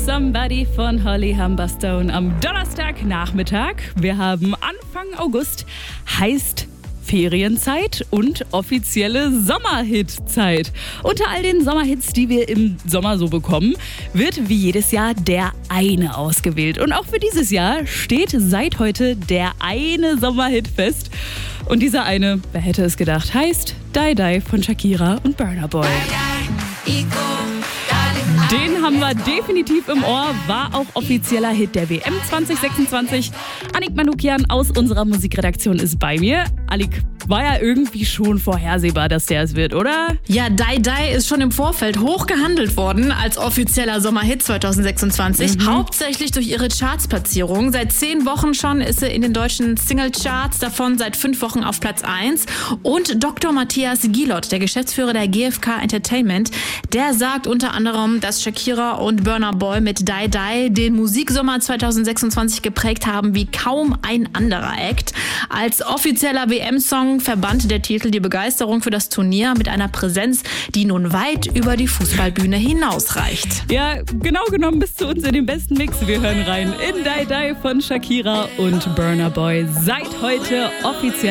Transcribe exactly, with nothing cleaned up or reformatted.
Somebody von Holly Humberstone am Donnerstagnachmittag. Wir haben Anfang August, heißt Ferienzeit und offizielle Sommerhitzeit. Unter all den Sommerhits, die wir im Sommer so bekommen, wird wie jedes Jahr der eine ausgewählt. Und auch für dieses Jahr steht seit heute der eine Sommerhit fest. Und dieser eine, wer hätte es gedacht, heißt Die Die von Shakira und Burna Boy. Den haben wir definitiv im Ohr, war auch offizieller Hit der W M zwanzig sechsundzwanzig. Annik Manukian aus unserer Musikredaktion ist bei mir. Annik, war ja irgendwie schon vorhersehbar, dass der es wird, oder? Ja, Die Die ist schon im Vorfeld hoch gehandelt worden als offizieller Sommerhit zwanzig sechsundzwanzig. Mhm. Hauptsächlich durch ihre Chartsplatzierung. Seit zehn Wochen schon ist sie in den deutschen Singlecharts, davon seit fünf Wochen auf Platz eins. Und Doktor Matthias Gilot, der Geschäftsführer der G F K Entertainment, der sagt unter anderem, dass Shakira und Burna Boy mit Die Die den Musiksommer zwanzig sechsundzwanzig geprägt haben wie kaum ein anderer Act. Als offizieller W M-Song verband der Titel die Begeisterung für das Turnier mit einer Präsenz, die nun weit über die Fußballbühne hinausreicht. Ja, genau genommen bis zu uns in den besten Mix. Wir hören rein in Die Die von Shakira und Burna Boy. Seit heute offiziell